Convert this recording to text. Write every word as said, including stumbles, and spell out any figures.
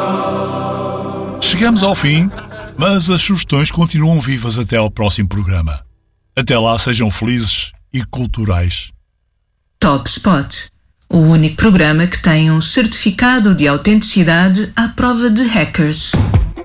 Chegamos ao fim, mas as sugestões continuam vivas até ao próximo programa. Até lá, sejam felizes e culturais. Top Spot, o único programa que tem um certificado de autenticidade à prova de hackers.